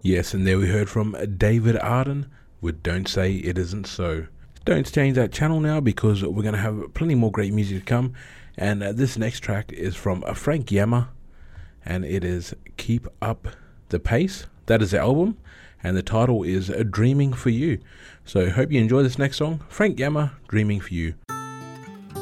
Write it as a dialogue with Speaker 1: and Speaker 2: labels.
Speaker 1: Yes, and there we heard from David Arden with Don't Say It Isn't So. Don't change that channel now because we're going to have plenty more great music to come. And this next track is from Frank Yama, and it is Keep Up the Pace. That is the album, and the title is Dreaming for You. So hope you enjoy this next song, Frank Yama, Dreaming for You,